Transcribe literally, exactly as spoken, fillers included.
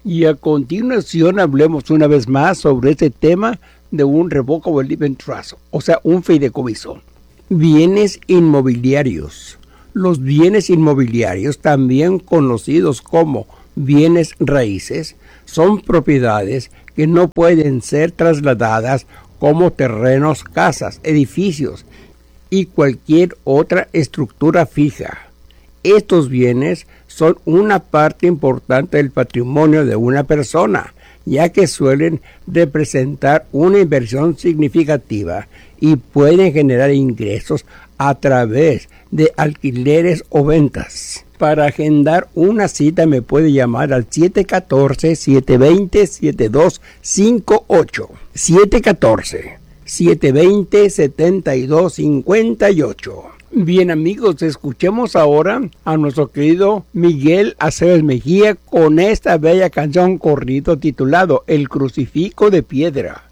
Y a continuación hablemos una vez más sobre este tema de un revocable living trust, o sea, un fideicomiso. Bienes inmobiliarios. Los bienes inmobiliarios, también conocidos como bienes raíces, son propiedades que no pueden ser trasladadas como terrenos, casas, edificios y cualquier otra estructura fija. Estos bienes son una parte importante del patrimonio de una persona, ya que suelen representar una inversión significativa y pueden generar ingresos a través de alquileres o ventas. Para agendar una cita me puede llamar al siete uno cuatro, siete dos cero, siete dos cinco ocho. siete uno cuatro, siete dos cero, siete dos cinco ocho. Bien amigos, escuchemos ahora a nuestro querido Miguel Aceves Mejía con esta bella canción corrido titulado El Crucifijo de Piedra.